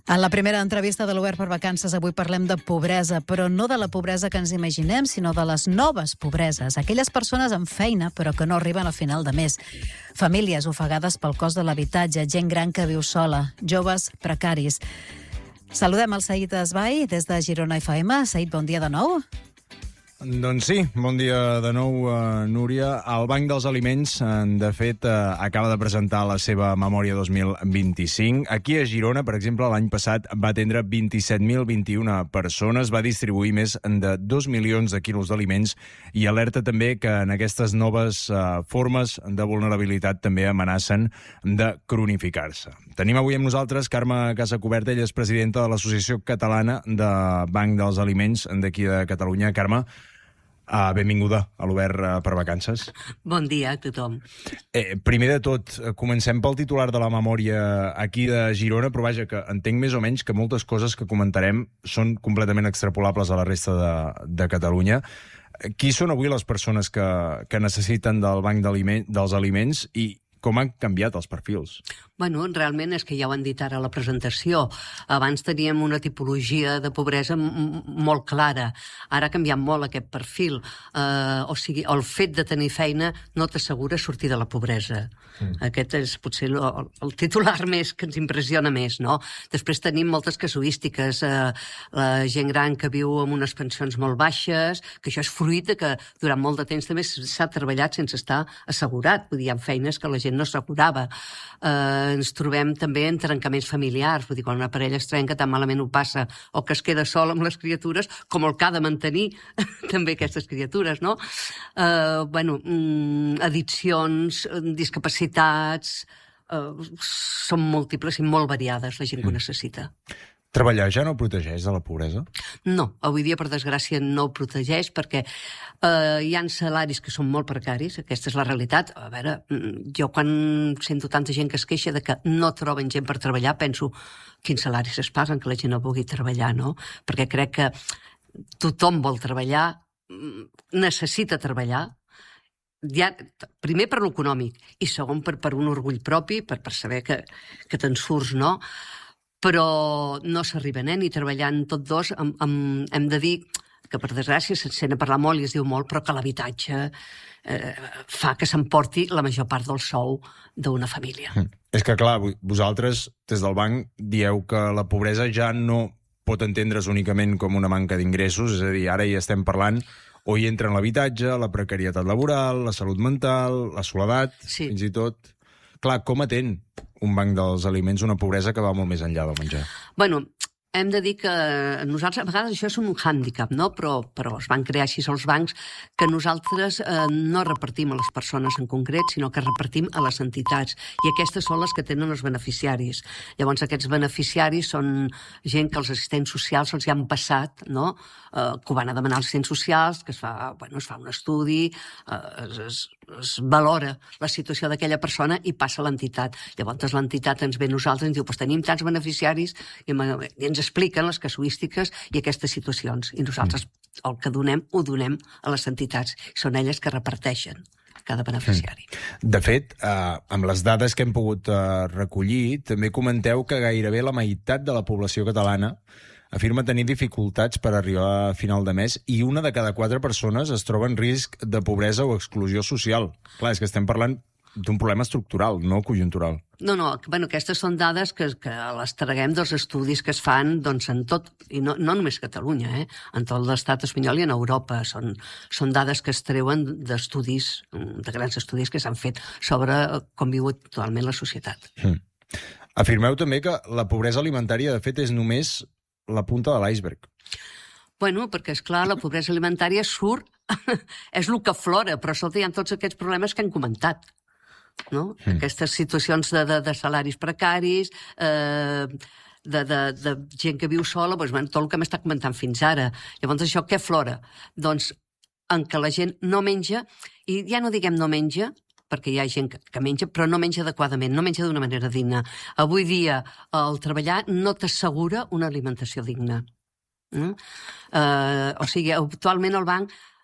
En la primera entrevista de l'Obert per Vacances avui parlem de pobresa, però no de la pobresa que ens imaginem, sinó de les noves pobreses, aquelles persones amb feina però que no arriben a final de mes. Famílies ofegades pel cost de l'habitatge, gent gran que viu sola, joves precaris. Saludem el Saïd Esbai des de Girona FM. Saïd, bon dia de nou. Doncs sí, bon dia de nou, Núria. El Banc dels Aliments, de fet, acaba de presentar la seva memòria 2025. Aquí a Girona, per exemple, l'any passat va atendre 27.021 persones, va distribuir més de 2 milions de quilos d'aliments i alerta també que en aquestes noves formes de vulnerabilitat també amenacen de cronificar-se. Tenim avui amb nosaltres Carme Casacuberta, ella és presidenta de l'Associació Catalana de Banc dels Aliments d'aquí de Catalunya. Carme, benvinguda a l'Obert per Vacances. Bon dia a tothom. Primer de tot, comencem pel titular de la memòria aquí de Girona, però vaja, que entenc més o menys que moltes coses que comentarem són completament extrapolables a la resta de Catalunya. Qui són avui les persones que necessiten del Banc dels Aliments i com han canviat els perfils? Bueno, realment és que ja ho han dit ara a la presentació. Abans teníem una tipologia de pobresa molt clara. Ara ha canviat molt aquest perfil. O sigui, el fet de tenir feina no t'assegura sortir de la pobresa. Aquest és potser el titular més que ens impressiona més, no? Després tenim moltes casuístiques. La gent gran que viu amb unes pensions molt baixes, que això és fruit de que durant molt de temps també s'ha treballat sense estar assegurat. Vull dir, hi ha feines que la gent no assegurava. Ens trobem també en trencaments familiars, vull dir, quan una parella es trenca tan malament ho passa, o que es queda sol amb les criatures, com el que ha de mantenir també aquestes criatures, no? Addiccions, discapacitats, són múltiples i molt variades la gent que ho necessita. Treballar ja no protegeix de la pobresa? No, avui dia, per desgràcia, no ho protegeix perquè hi ha salaris que són molt precaris, aquesta és la realitat. A veure, jo quan sento tanta gent que es queixa de que no troben gent per treballar, penso quins salaris es paguen que la gent no pugui treballar, no? Perquè crec que tothom vol treballar, necessita treballar, ja, primer per l'econòmic i segon per un orgull propi, per saber que te'n surts, no? Però no s'arriba, ni treballant tots dos. Hem de dir que, per desgràcia, se'n sent a parlar molt i es diu molt, però que l'habitatge fa que s'emporti la major part del sou d'una família. És que, clar, vosaltres, des del banc, dieu que la pobresa ja no pot entendre's únicament com una manca d'ingressos, és a dir, ara hi estem parlant, o hi entra en l'habitatge, la precarietat laboral, la salut mental, la soledat, sí. Fins i tot. Clar, com atén un banc dels aliments una pobresa que va molt més enllà del menjar? Bueno, hem de dir que nosaltres, a vegades això és un hàndicap, no? Però es van crear així els bancs, que nosaltres no repartim a les persones en concret, sinó que repartim a les entitats. I aquestes són les que tenen els beneficiaris. Llavors, aquests beneficiaris són gent que els assistents socials els hi han passat, no? Que ho van a demanar als assistents socials, que es fa un estudi, es valora la situació d'aquella persona i passa a l'entitat. Llavors l'entitat ens ve a nosaltres i ens diu, pues tenim tants beneficiaris, i ens expliquen les casuístiques i aquestes situacions. I nosaltres el que donem, ho donem a les entitats. Són elles que reparteixen cada beneficiari. De fet, amb les dades que hem pogut recollir, també comenteu que gairebé la meitat de la població catalana afirma tenir dificultats per arribar a final de mes i una de cada 4 persones es troba en risc de pobresa o exclusió social. Clar, és que estem parlant d'un problema estructural, no conjuntural. No, aquestes són dades que les traguem dels estudis que es fan en tot, i no només Catalunya, en tot l'estat espanyol i en Europa. Són dades que es treuen d'estudis, de grans estudis que s'han fet sobre com viu actualment la societat. Afirmeu també que la pobresa alimentària, de fet, és només la punta de l'iceberg. Bueno, perquè, esclar, la pobresa alimentària surt, és el que aflora, però sota hi ha tots aquests problemes que hem comentat, no? Aquestes situacions de salaris precaris, de gent que viu sola, tot el que hem estat comentant fins ara. Llavors, això què aflora? Doncs en què la gent no menja, i ja no diguem no menja, perquè hi ha gent que menja, però no menja adequadament, no menja d'una manera digna. Avui dia, el treballar no t'assegura una alimentació digna. O sigui, actualment el banc